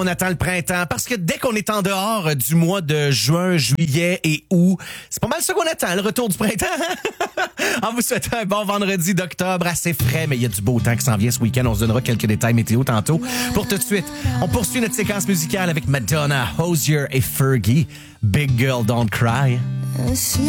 On attend le printemps parce que dès qu'on est en dehors du mois de juin, juillet et août, c'est pas mal ça qu'on attend, le retour du printemps. En vous souhaitant un bon vendredi d'octobre, assez frais, mais il y a du beau temps qui s'en vient ce week-end. On se donnera quelques détails météo tantôt. Pour tout de suite, on poursuit notre séquence musicale avec Madonna, Hozier et Fergie. Big Girl Don't Cry.